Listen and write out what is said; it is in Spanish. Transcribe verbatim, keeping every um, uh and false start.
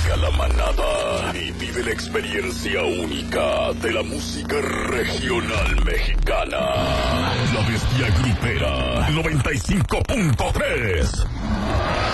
Radica la manada y vive la experiencia única de la música regional mexicana. La Bestia Grupera noventa y cinco punto tres.